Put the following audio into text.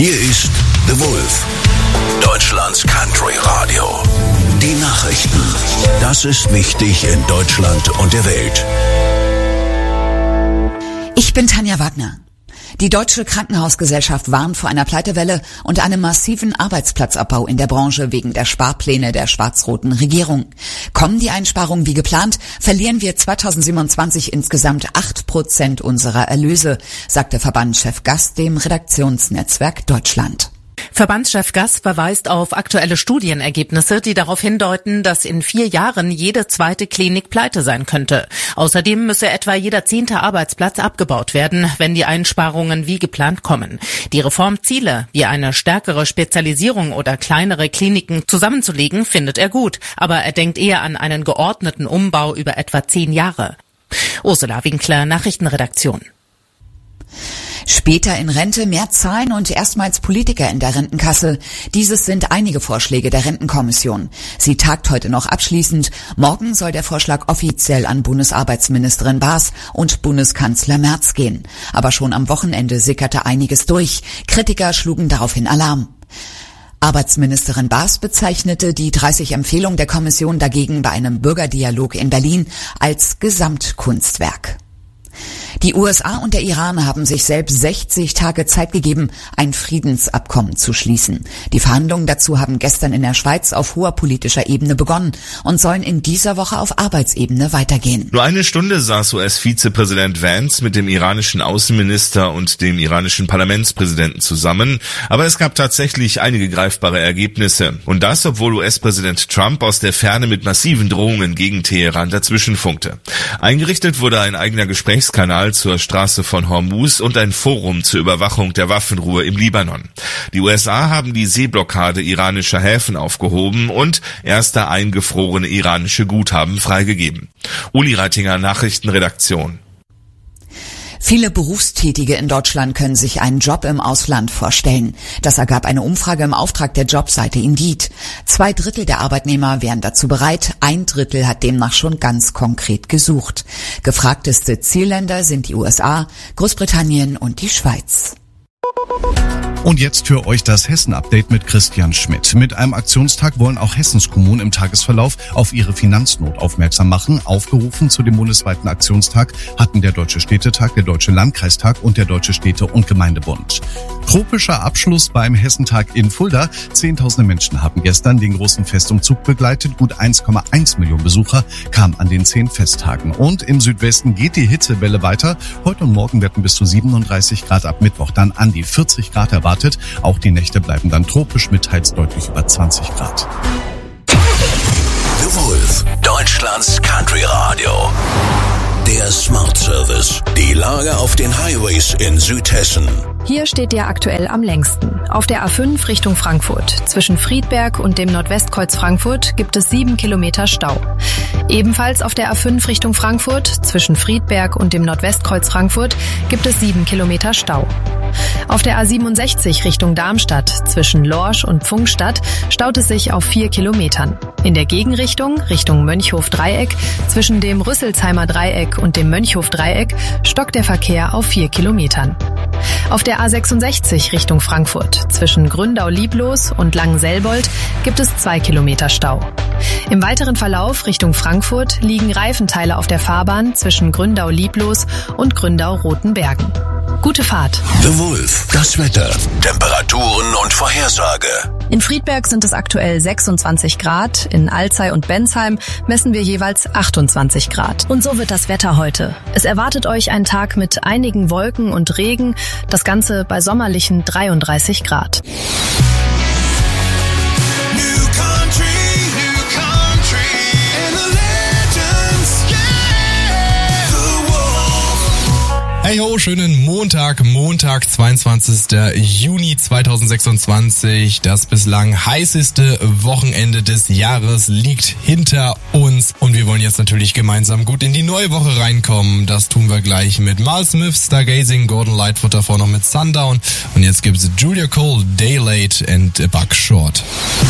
Hier ist The Wolf, Deutschlands Country Radio. Die Nachrichten. Das ist wichtig in Deutschland und der Welt. Ich bin Tanja Wagner. Die Deutsche Krankenhausgesellschaft warnt vor einer Pleitewelle und einem massiven Arbeitsplatzabbau in der Branche wegen der Sparpläne der schwarz-roten Regierung. Kommen die Einsparungen wie geplant, verlieren wir 2027 insgesamt 8% unserer Erlöse, sagte Verbandschef Gass dem Redaktionsnetzwerk Deutschland. Verbandschef Gass verweist auf aktuelle Studienergebnisse, die darauf hindeuten, dass in 4 Jahren jede zweite Klinik pleite sein könnte. Außerdem müsse etwa jeder 10. Arbeitsplatz abgebaut werden, wenn die Einsparungen wie geplant kommen. Die Reformziele, wie eine stärkere Spezialisierung oder kleinere Kliniken zusammenzulegen, findet er gut. Aber er denkt eher an einen geordneten Umbau über etwa 10 Jahre. Ursula Winkler, Nachrichtenredaktion. Später in Rente, mehr zahlen und erstmals Politiker in der Rentenkasse. Dieses sind einige Vorschläge der Rentenkommission. Sie tagt heute noch abschließend. Morgen soll der Vorschlag offiziell an Bundesarbeitsministerin Baas und Bundeskanzler Merz gehen. Aber schon am Wochenende sickerte einiges durch. Kritiker schlugen daraufhin Alarm. Arbeitsministerin Baas bezeichnete die 30 Empfehlungen der Kommission dagegen bei einem Bürgerdialog in Berlin als Gesamtkunstwerk. Die USA und der Iran haben sich selbst 60 Tage Zeit gegeben, ein Friedensabkommen zu schließen. Die Verhandlungen dazu haben gestern in der Schweiz auf hoher politischer Ebene begonnen und sollen in dieser Woche auf Arbeitsebene weitergehen. Nur eine Stunde saß US-Vizepräsident Vance mit dem iranischen Außenminister und dem iranischen Parlamentspräsidenten zusammen. Aber es gab tatsächlich einige greifbare Ergebnisse. Und das, obwohl US-Präsident Trump aus der Ferne mit massiven Drohungen gegen Teheran dazwischenfunkte. Eingerichtet wurde ein eigener Gesprächskanal zur Straße von Hormuz und ein Forum zur Überwachung der Waffenruhe im Libanon. Die USA haben die Seeblockade iranischer Häfen aufgehoben und erste eingefrorene iranische Guthaben freigegeben. Uli Reitinger, Nachrichtenredaktion. Viele Berufstätige in Deutschland können sich einen Job im Ausland vorstellen. Das ergab eine Umfrage im Auftrag der Jobseite Indeed. 2/3 der Arbeitnehmer wären dazu bereit, 1/3 hat demnach schon ganz konkret gesucht. Gefragteste Zielländer sind die USA, Großbritannien und die Schweiz. Und jetzt für euch das Hessen-Update mit Christian Schmidt. Mit einem Aktionstag wollen auch Hessens Kommunen im Tagesverlauf auf ihre Finanznot aufmerksam machen. Aufgerufen zu dem bundesweiten Aktionstag hatten der Deutsche Städtetag, der Deutsche Landkreistag und der Deutsche Städte- und Gemeindebund. Tropischer Abschluss beim Hessentag in Fulda. Zehntausende Menschen haben gestern den großen Festumzug begleitet. Gut 1,1 Millionen Besucher kamen an den 10 Festtagen. Und im Südwesten geht die Hitzewelle weiter. Heute und morgen werden bis zu 37 Grad, ab Mittwoch dann an die 40 Grad erwartet. Auch die Nächte bleiben dann tropisch mit teils deutlich über 20 Grad. The Wolf, Deutschlands Country Radio. Der Smart Service. Die Lage auf den Highways in Südhessen. Hier steht ihr aktuell am längsten. Auf der A5 Richtung Frankfurt. Zwischen Friedberg und dem Nordwestkreuz Frankfurt gibt es 7 Kilometer Stau. Ebenfalls auf der A5 Richtung Frankfurt. Zwischen Friedberg und dem Nordwestkreuz Frankfurt gibt es 7 Kilometer Stau. Auf der A67 Richtung Darmstadt. Zwischen Lorsch und Pfungstadt staut es sich auf 4 Kilometern. In der Gegenrichtung, Richtung Mönchhof-Dreieck, zwischen dem Rüsselsheimer Dreieck und dem Mönchhof-Dreieck stockt der Verkehr auf 4 Kilometern. Auf der A66 Richtung Frankfurt, zwischen Gründau-Lieblos und Langenselbold gibt es 2 Kilometer Stau. Im weiteren Verlauf Richtung Frankfurt liegen Reifenteile auf der Fahrbahn zwischen Gründau-Lieblos und Gründau-Rotenbergen. Gute Fahrt. The Wolf, das Wetter, Temperaturen und Vorhersage. In Friedberg sind es aktuell 26 Grad, in Alzey und Bensheim messen wir jeweils 28 Grad. Und so wird das Wetter heute. Es erwartet euch ein Tag mit einigen Wolken und Regen, das Ganze bei sommerlichen 33 Grad. Hey ho, schönen Montag, 22. Juni 2026. Das bislang heißeste Wochenende des Jahres liegt hinter uns und wir wollen jetzt natürlich gemeinsam gut in die neue Woche reinkommen. Das tun wir gleich mit Mal Smith, Stargazing, Gordon Lightfoot, davor noch mit Sundown und jetzt gibt's Julia Cole, Day Late and Buck Short.